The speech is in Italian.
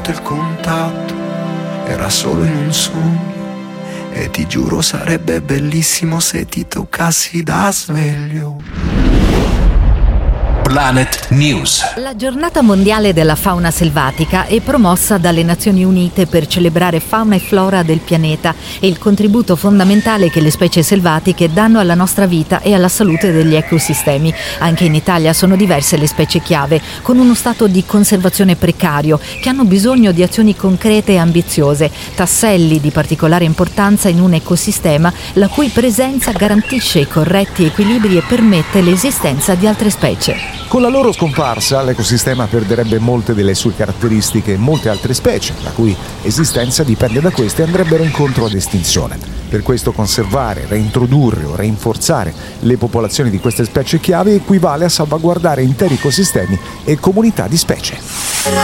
notte il contatto era solo in un sogno, e ti giuro sarebbe bellissimo se ti toccassi da sveglio. Planet News. La giornata mondiale della fauna selvatica è promossa dalle Nazioni Unite per celebrare fauna e flora del pianeta e il contributo fondamentale che le specie selvatiche danno alla nostra vita e alla salute degli ecosistemi. Anche in Italia sono diverse le specie chiave, con uno stato di conservazione precario, che hanno bisogno di azioni concrete e ambiziose, tasselli di particolare importanza in un ecosistema la cui presenza garantisce i corretti equilibri e permette l'esistenza di altre specie. Con la loro scomparsa, l'ecosistema perderebbe molte delle sue caratteristiche e molte altre specie, la cui esistenza dipende da queste, andrebbero incontro ad estinzione. Per questo conservare, reintrodurre o rinforzare le popolazioni di queste specie chiave equivale a salvaguardare interi ecosistemi e comunità di specie.